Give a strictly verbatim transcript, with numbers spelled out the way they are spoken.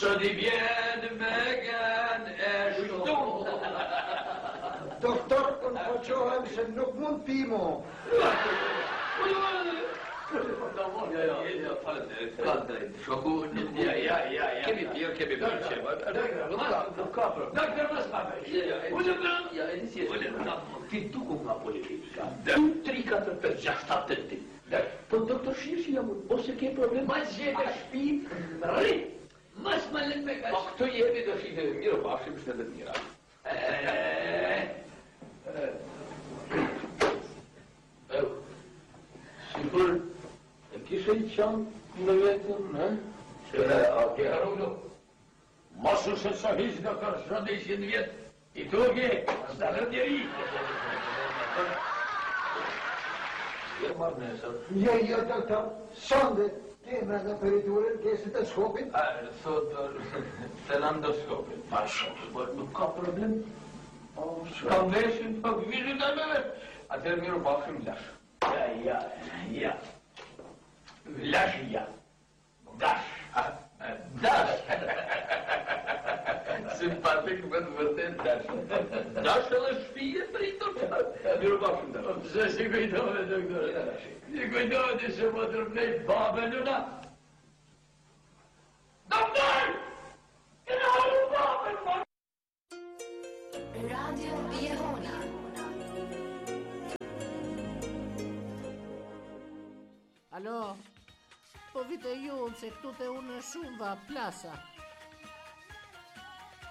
Så de vjen megen er stor. Doktor, unë po qohem se nuk mund pimo. Ja, ja, ja, falënderit, falënderit. Shoku, ja, ja, ja, ja. Kemi bjerë, kemi bjerë që më. Doktor, mas ma përshë. Unë bërë? Ja, e nisi e shë. Ti duku nga politika. Tri, katër, pes, gjashtë, atë të ti. Po, doktor, shirë që jam unë, ose ke problem? Ma zhjete shpi, rri. Mas ma lën me ka. Po, këtu jemi do shite mirë, bashim shte dhe mira. Sigur, e kishe i qanë në vetëm, ne? Që ne, a ke harullë? Masu se sa hish në kërshën e ishin vjetë, i toge, së në njeri. Je marrë nesër. Je, jo, doktor, sonde, ti me në periturën, ke si të skopin? Thotë, të në ndoskopin. Pa shumë, nuk ka problem. Kam veshin, pa vizhin të me vetë. Atër mirë bashim lash. Ja, ja, ja. Lash, ja. Dash. Dash. Simpatik me të vërtet dash. Dash edhe shpije pritur. Mirë bashim dash. Se si kujtove, doktore. Si kujtove të se më tërpnej babe nëna. Doktor! Këna haru babe në Radio Jehona. Alo, po vite ju se këtu te unë shumë va plasa.